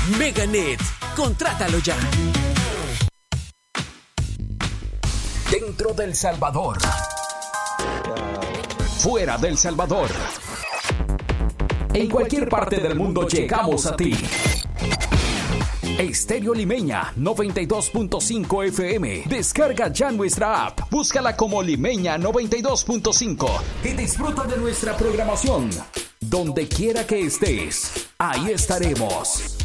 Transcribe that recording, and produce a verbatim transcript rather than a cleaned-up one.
Meganet, contrátalo ya. Dentro del Salvador. Fuera del Salvador. En cualquier parte del mundo llegamos a ti. Estéreo Limeña noventa y dos punto cinco F M. Descarga ya nuestra app. Búscala como Limeña noventa y dos punto cinco y disfruta de nuestra programación. Donde quiera que estés, ahí estaremos.